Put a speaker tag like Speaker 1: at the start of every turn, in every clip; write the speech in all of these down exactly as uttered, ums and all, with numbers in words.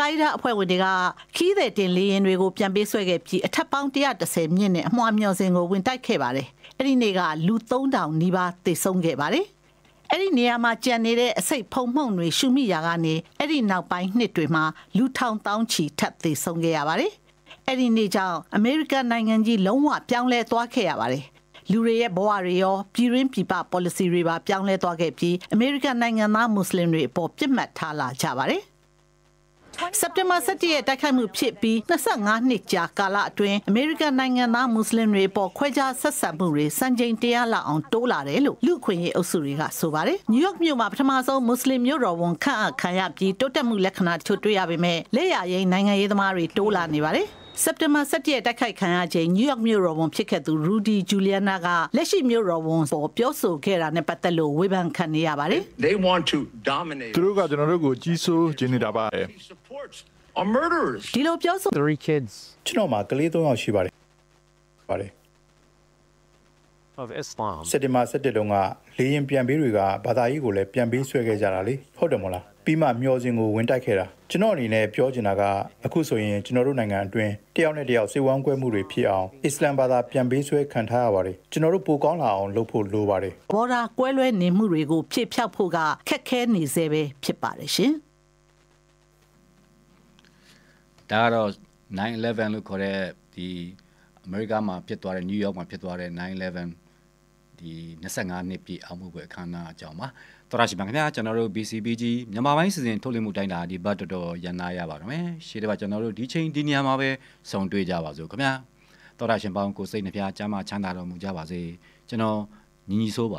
Speaker 1: Al-Qaeda အဖွဲ့ဝင်တွေကခီးတဲ့တင်လေယာဉ်တွေကိုပြန်ပေးဆွဲခဲ့ပြီးအထက်ပေါင်းone hundred tenမြင့်နဲ့အမွှာမျှော်စင်ကိုဝင်တိုက်ခဲ့ပါတယ်။အဲ့ဒီနေ့ကလူthree thousandနီးပါးသေဆုံးခဲ့ပါတယ်။အဲ့ဒီနေရာမှာကြံနေတဲ့အစိတ်ဖုံမှုန့်တွေရှုမိရာကနေအဲ့ဒီနောက်ပိုင်းနှစ်တွေမှာလူထောင်တောင်းချီထပ်သေဆုံးခဲ့ရပါတယ်။အဲ့ဒီနေ့ကြောင့်အမေရိကန်နိုင်ငံကြီးလုံးဝပြောင်းလဲသွားခဲ့ရပါတယ်။လူတွေရဲ့ဘဝတွေရောပြည်ရင်းပြည်ပ policy တွေပါပြောင်းလဲသွားခဲ့ပြီးအမေရိကန်နိုင်ငံသားမွတ်စလင်တွေအပေါ်ပြစ်မှတ်ထားလာကြပါတယ်။ September secondရဲ့တိုက်ခိုက်မှုဖြစ်ပြီးtwenty-fiveနှစ်ကြာကာလအတွင်းအမေရိကန်နိုင်ငံသားမွတ်စလင်တွေပေါ်ခွဲခြားဆက်ဆံမှုတွေစံချိန်တရားလောက်အောင်တိုးလာတယ်လို့လူ့အခွင့်အရေးအုပ်စုတွေကဆိုပါတယ်။ New York မြို့မှာပထမဆုံးမွတ်စလင်မြို့တော်ဝန်ခန့်အပ်ခံရပြီးတိုးတက်မှုလက္ခဏာတချို့တွေ့ရပေမဲ့လက်ရရင်နိုင်ငံရေးသမားတွေတိုးလာနေပါတယ်။ September secondရဲ့တိုက်ခိုက်ခံရချိန် New York မြို့တော်ဝန်ဖြစ်ခဲ့သူ Rudy Giuliani ကလက်ရှိမြို့တော်ဝန်ပေါ်ပြောဆိုခဲ့တာနဲ့ပတ်သက်လို့ဝေဖန်ခံနေရပါတယ်။
Speaker 2: They want to dominate.
Speaker 3: သူတို့ကကျွန်တော်တို့ကိုကြီးစိုးခြင်းနေတာပါ။
Speaker 2: Are murderers.
Speaker 1: ဒီလိုပြောဆို
Speaker 4: three kids
Speaker 5: ကျွန်တော်မှာကလေးthreeယောက်ရှိပါတယ်ပါတယ်
Speaker 4: of Islam
Speaker 5: September secondတုန်းကလေရင်ပြန်ပေးတွေကဘာသာရေးကိုလည်းပြန်ပေးဆွဲခဲ့ကြတာလေဟုတ်တယ်မို့လားပြီးမှမျောစင်ကိုဝင်တိုက်ခဲ့တာကျွန်တော်အနေနဲ့ပြောချင်တာကအခုဆိုရင်ကျွန်တော်တို့နိုင်ငံအတွင်းတယောက်နဲ့တယောက်စိတ်ဝမ်းကွဲမှုတွေဖြစ်အောင်အစ္စလမ်ဘာသာပြန်ပေးဆွဲခံထားရပါတယ်ကျွန်တော်တို့ပိုကောင်းလာအောင်လုပ်ဖို့လိုပါတယ်
Speaker 1: ဘော်ဒါကွဲလွဲနေမှုတွေကိုဖြည့်ဖြောက်ဖို့ကခက်ခဲနေစေပဲဖြစ်ပါတယ်ရှင်
Speaker 6: ဒါကတော့nine elevenလို့ခေါ်တဲ့ဒီအမေရိကမှာဖြစ်သွားတဲ့နယူးယောက်မှာဖြစ်သွားတဲ့nine elevenဒီtwenty-fiveနှစ်ပြည့်အောင်မှုပွဲအခမ်းအနားအကြောင်းပါတော်ရရှိပါခင်ဗျာကျွန်တော်တို့ B C B ကြီးမြန်မာပိုင်းစီစဉ်ထုတ်လွှင့်မှုတိုင်းတာဒီဘတ်တော်တော်ရန်နာရပါတော့မယ်ရှေ့တစ်ပတ်ကျွန်တော်တို့ဒီချိန်ဒီနေရာမှာပဲဆုံတွေ့ကြပါစို့ခင်ဗျာတော်ရရှင်ပေါင်းကိုစိတ်နှပြကျမ်းမာချမ်းသာတော်မူကြပါစေကျွန်တော်ညီညီဆိုးပါ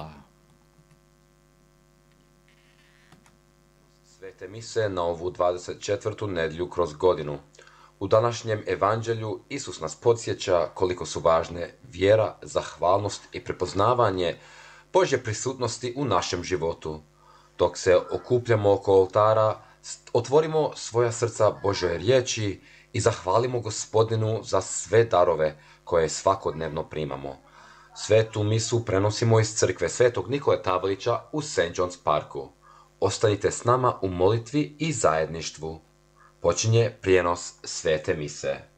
Speaker 7: Svete mise na ovu dvadeset četvrtu nedjelju kroz godinu. U današnjem evanđelju Isus nas podsjeća koliko su važne vjera, zahvalnost i prepoznavanje Božje prisutnosti u našem životu. Dok se okupljamo oko oltara, otvorimo svoja srca Božoj riječi i zahvalimo Gospodinu za sve darove koje svakodnevno primamo. Svetu misu prenosimo iz crkve Svetog Nikole Tabalića u Saint John's Parku. Ostanite s nama u molitvi i zajedništvu. Počinje prijenos svete mise.